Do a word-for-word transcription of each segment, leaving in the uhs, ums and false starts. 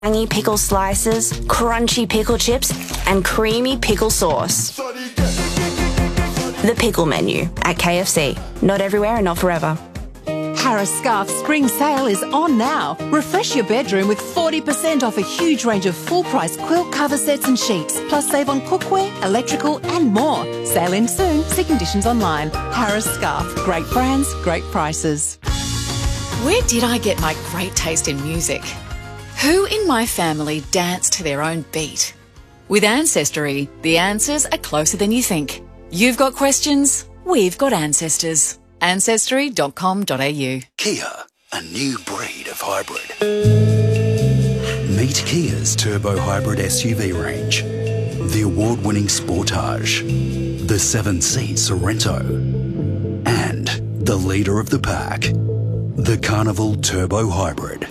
tangy pickle slices, crunchy pickle chips, and creamy pickle sauce. The pickle menu at K F C. Not everywhere and not forever. Harris Scarf Spring Sale is on now. Refresh your bedroom with forty percent off a huge range of full-price quilt cover sets and sheets. Plus save on cookware, electrical and more. Sale ends soon. See conditions online. Harris Scarf. Great brands, great prices. Where did I get my great taste in music? Who in my family danced to their own beat? With Ancestry, the answers are closer than you think. You've got questions, we've got ancestors. ancestry dot com dot a u. Kia, a new breed of hybrid. Meet Kia's turbo hybrid S U V range. The award-winning Sportage, the seven-seat Sorento, and the leader of the pack, the Carnival Turbo Hybrid.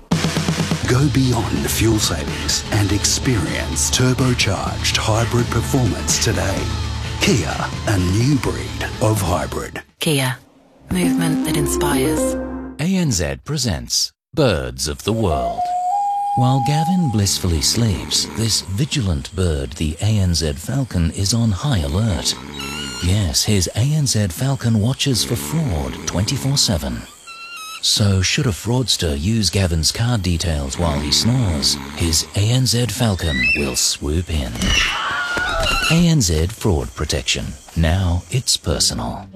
Go beyond fuel savings and experience turbocharged hybrid performance today. Kia, a new breed of hybrid. Kia, movement that inspires. A N Z presents Birds of the World. While Gavin blissfully sleeps, this vigilant bird, the A N Z falcon, is on high alert. Yes, his A N Z falcon watches for fraud twenty-four seven. So should a fraudster use Gavin's card details while he snores, his A N Z falcon will swoop in. A N Z Fraud Protection. Now it's personal.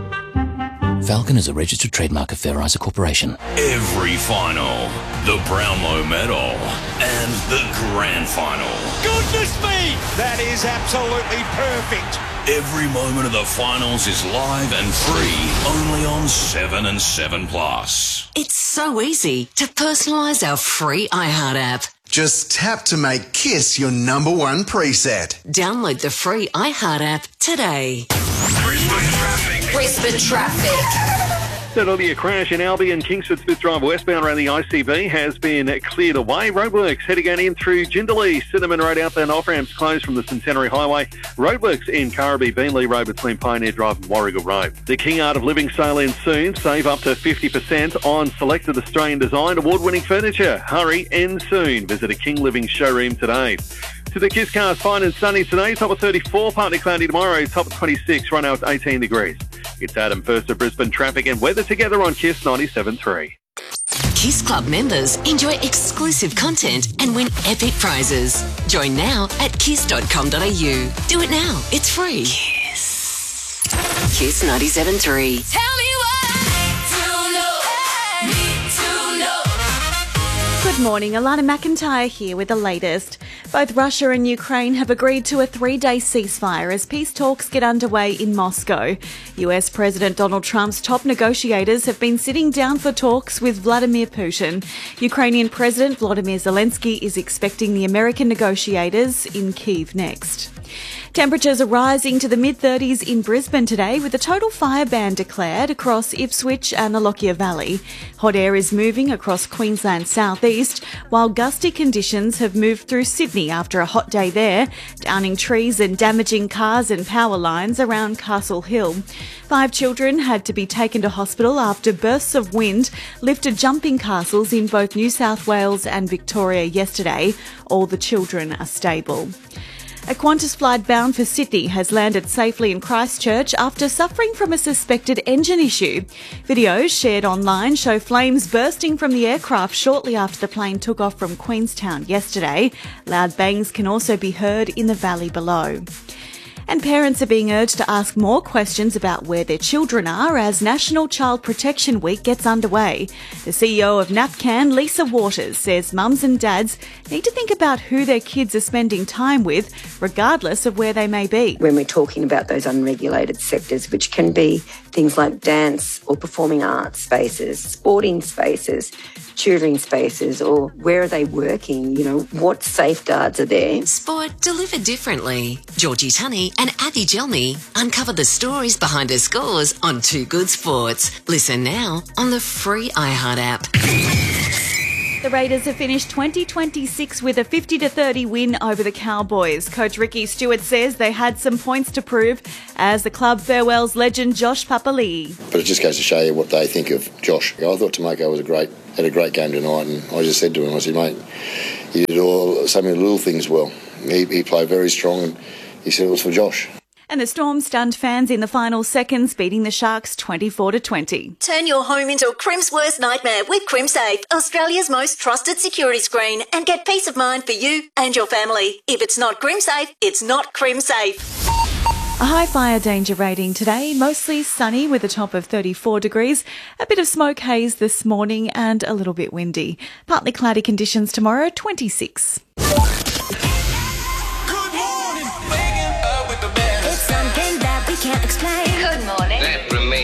Falcon is a registered trademark of Fairizer Corporation. Every final, the Brownlow Medal, and the Grand Final. Goodness me! That is absolutely perfect. Every moment of the finals is live and free, only on seven and seven Plus. It's so easy to personalise our free iHeart app. Just tap to make KISS your number one preset. Download the free iHeart app today. Brisbane traffic. Brisbane traffic. That earlier crash in Albion, Kingsford Smith Drive westbound around the I C B has been cleared away. Roadworks heading on in through Jindalee, Cinnamon Road outbound off-ramps closed from the Centenary Highway. Roadworks in Currabee, Beanley Road between Pioneer Drive and Warrigal Road. The King Art of Living sale ends soon. Save up to fifty percent on selected Australian design award-winning furniture. Hurry, ends soon. Visit a King Living showroom today. To the Kiss Cars, fine and sunny today, top of thirty-four, partly cloudy tomorrow, top of twenty-six, right now it's eighteen degrees. It's Adam first of Brisbane traffic and weather together on Kiss ninety-seven point three. Kiss Club members enjoy exclusive content and win epic prizes. Join now at kiss dot com dot a u. Do it now, it's free. Kiss. Kiss ninety-seven point three. Tell me why to know, need to know. Good morning, Alana McIntyre here with the latest. Both Russia and Ukraine have agreed to a three-day ceasefire as peace talks get underway in Moscow. U S President Donald Trump's top negotiators have been sitting down for talks with Vladimir Putin. Ukrainian President Volodymyr Zelensky is expecting the American negotiators in Kyiv next. Temperatures are rising to the mid-thirties in Brisbane today with a total fire ban declared across Ipswich and the Lockyer Valley. Hot air is moving across Queensland's southeast, while gusty conditions have moved through Sydney after a hot day there, downing trees and damaging cars and power lines around Castle Hill. Five children had to be taken to hospital after bursts of wind lifted jumping castles in both New South Wales and Victoria yesterday. All the children are stable. A Qantas flight bound for Sydney has landed safely in Christchurch after suffering from a suspected engine issue. Videos shared online show flames bursting from the aircraft shortly after the plane took off from Queenstown yesterday. Loud bangs can also be heard in the valley below. And parents are being urged to ask more questions about where their children are as National Child Protection Week gets underway. The C E O of NAPCAN, Lisa Waters, says mums and dads need to think about who their kids are spending time with, regardless of where they may be. When we're talking about those unregulated sectors, which can be things like dance or performing arts spaces, sporting spaces, tutoring spaces, or where are they working? You know, what safeguards are there? Sport delivered differently. Georgie Tunney and Abby Gelmy uncover the stories behind her scores on Two Good Sports. Listen now on the free iHeart app. The Raiders have finished twenty twenty-six with a fifty to thirty win over the Cowboys. Coach Ricky Stewart says they had some points to prove as the club farewells legend Josh Papali'i. But it just goes to show you what they think of Josh. I thought Tomoko was a great, had a great game tonight, and I just said to him, I said, mate, you did all so many little things well. He, he played very strong, and he said it was for Josh. And the Storm stunned fans in the final seconds, beating the Sharks twenty-four to twenty. Turn your home into a Crim's worst nightmare with CrimSafe, Australia's most trusted security screen, and get peace of mind for you and your family. If it's not CrimSafe, it's not CrimSafe. A high fire danger rating today, mostly sunny with a top of thirty-four degrees, a bit of smoke haze this morning and a little bit windy. Partly cloudy conditions tomorrow, twenty-six. It's something that we can't explain. Good morning. That remains.